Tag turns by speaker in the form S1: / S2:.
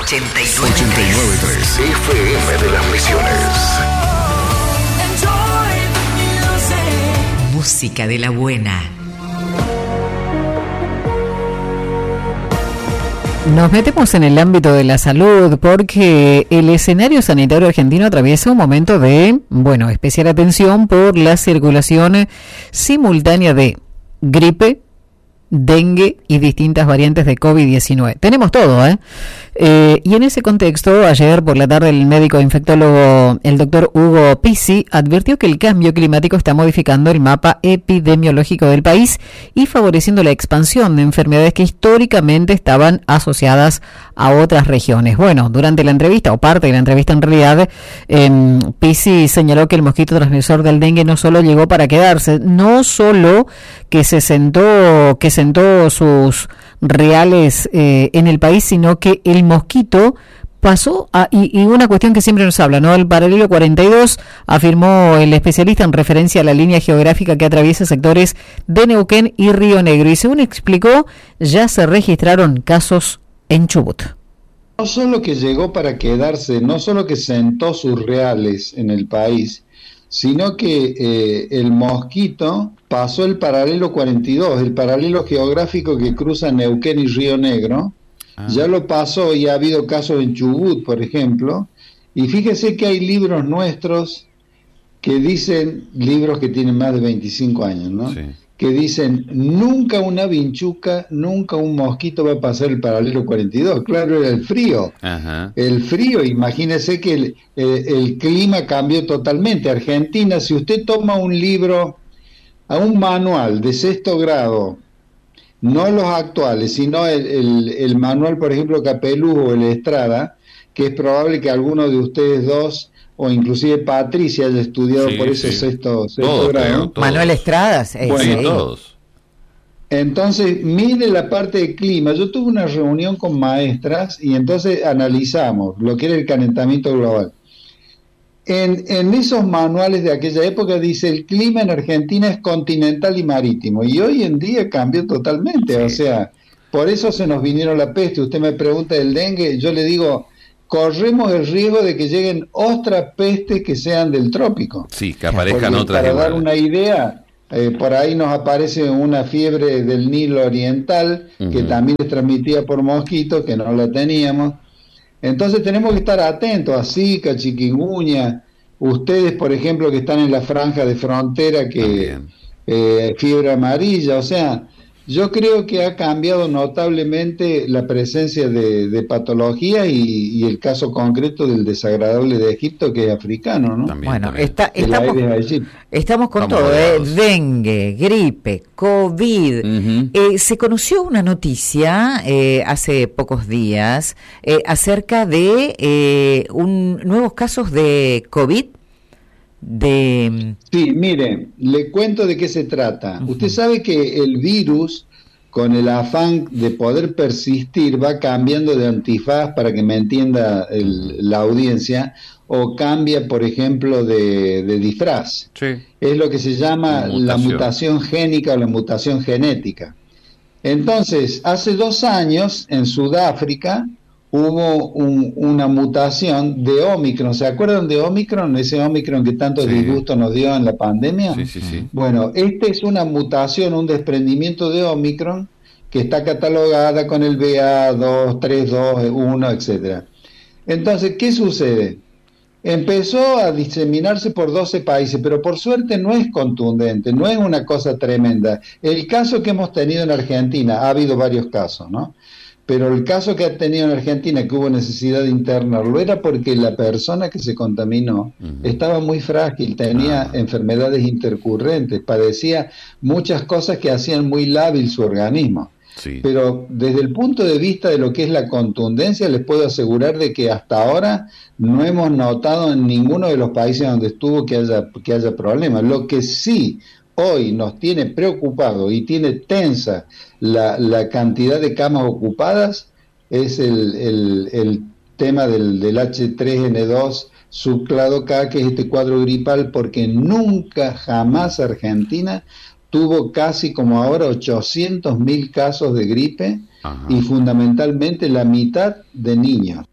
S1: 89.3 FM de las Misiones.
S2: Música de la buena.
S3: Nos metemos en el ámbito de la salud porque el escenario sanitario argentino atraviesa un momento de, especial atención por la circulación simultánea de gripe, dengue y distintas variantes de COVID-19. Tenemos todo, y en ese contexto, ayer por la tarde el médico infectólogo, el doctor Hugo Pizzi, advirtió que el cambio climático está modificando el mapa epidemiológico del país y favoreciendo la expansión de enfermedades que históricamente estaban asociadas a otras regiones. Bueno, durante la entrevista, o parte de la entrevista en realidad, Pizzi señaló que el mosquito transmisor del dengue no solo llegó para quedarse, no solo que sentó sus reales en el país, sino que el mosquito pasó a, y una cuestión que siempre nos habla, ¿no? El paralelo 42, afirmó el especialista en referencia a la línea geográfica que atraviesa sectores de Neuquén y Río Negro, y según explicó, ya se registraron casos en Chubut.
S4: No solo que llegó para quedarse, no solo que sentó sus reales en el país, sino que el mosquito pasó el paralelo 42, el paralelo geográfico que cruza Neuquén y Río Negro, ya lo pasó y ha habido casos en Chubut, por ejemplo, y fíjese que hay libros nuestros que dicen, libros que tienen más de 25 años, ¿no? Sí. Que dicen, nunca una vinchuca, nunca un mosquito va a pasar el paralelo 42. Claro, era el frío. Ajá. El frío, imagínese que el clima cambió totalmente. Argentina, si usted toma un libro, a un manual de 6º grado, no los actuales, sino el manual, por ejemplo, Capelú o el Estrada, que es probable que alguno de ustedes dos, o inclusive Patricia, haya estudiado por ese sexto grado.
S3: Manuel Estrada,
S4: bueno, todos. Entonces, mire la parte de clima. Yo tuve una reunión con maestras y entonces analizamos lo que era el calentamiento global. En esos manuales de aquella época dice el clima en Argentina es continental y marítimo, y hoy en día cambió totalmente, o sea, por eso se nos vinieron la peste. Usted me pregunta del dengue, yo le digo, corremos el riesgo de que lleguen otras pestes que sean del trópico.
S5: Sí, que aparezcan otras.
S4: Para dar una idea, por ahí nos aparece una fiebre del Nilo Oriental, que también es transmitida por mosquitos, que no la teníamos. Entonces tenemos que estar atentos a Zika, chikungunya. Ustedes, por ejemplo, que están en la franja de frontera, que fiebre amarilla, o sea, yo creo que ha cambiado notablemente la presencia de patología y el caso concreto del desagradable de Egipto, que es africano, ¿no?
S3: Bueno, estamos con todo, dengue, gripe, COVID. Se conoció una noticia hace pocos días acerca de nuevos casos de COVID.
S4: Sí, mire, le cuento de qué se trata. Usted sabe que el virus, con el afán de poder persistir, va cambiando de antifaz, para que me entienda la audiencia, o cambia, por ejemplo, de disfraz. Sí. Es lo que se llama la mutación génica o la mutación genética. Entonces, hace 2 años, en Sudáfrica, hubo una mutación de Omicron. ¿Se acuerdan de Omicron? Ese Omicron que tanto disgusto nos dio en la pandemia. Sí. Bueno, esta es una mutación, un desprendimiento de Omicron que está catalogada con el BA2, 3, 2, 1, etcétera. Entonces, ¿qué sucede? Empezó a diseminarse por 12 países, pero por suerte no es contundente, no es una cosa tremenda. El caso que hemos tenido en Argentina, ha habido varios casos, ¿no? Pero el caso que ha tenido en Argentina, que hubo necesidad de internarlo, era porque la persona que se contaminó estaba muy frágil, tenía enfermedades intercurrentes, padecía muchas cosas que hacían muy lábil su organismo. Sí. Pero desde el punto de vista de lo que es la contundencia, les puedo asegurar de que hasta ahora no hemos notado en ninguno de los países donde estuvo que haya problemas. Lo que sí hoy nos tiene preocupado y tiene tensa la cantidad de camas ocupadas es el tema del H3N2 subclado K, que es este cuadro gripal, porque nunca jamás Argentina tuvo casi como ahora 800.000 casos de gripe. Ajá. Y fundamentalmente la mitad de niños.